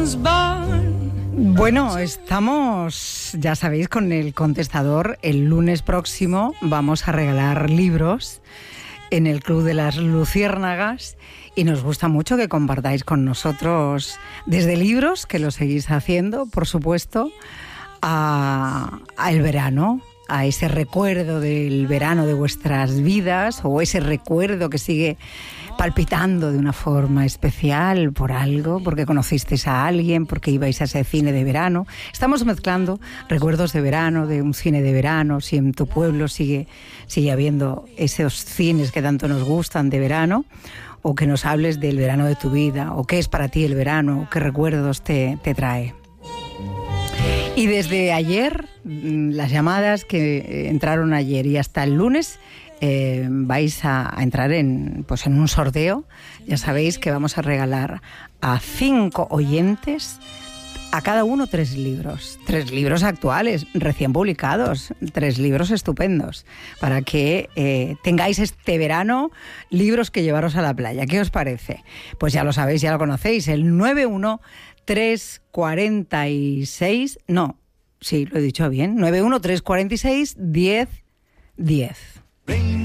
Bueno, estamos, ya sabéis, con el contestador. El lunes próximo vamos a regalar libros en el Club de las Luciérnagas y nos gusta mucho que compartáis con nosotros desde libros, que lo seguís haciendo, por supuesto, a el verano, a ese recuerdo del verano de vuestras vidas o ese recuerdo que sigue palpitando de una forma especial por algo, porque conocisteis a alguien, porque ibais a ese cine de verano. Estamos mezclando recuerdos de verano, de un cine de verano, si en tu pueblo sigue habiendo esos cines que tanto nos gustan de verano, o que nos hables del verano de tu vida, o qué es para ti el verano, o qué recuerdos te trae. Y desde ayer, las llamadas que entraron ayer y hasta el lunes, vais a entrar en un sorteo. Ya sabéis que vamos a regalar a 5 oyentes, a cada uno 3 libros. 3 libros actuales, recién publicados, 3 libros estupendos, para que tengáis este verano libros que llevaros a la playa. ¿Qué os parece? Pues ya lo sabéis, ya lo conocéis, el 91346... No, sí, lo he dicho bien, 913461010.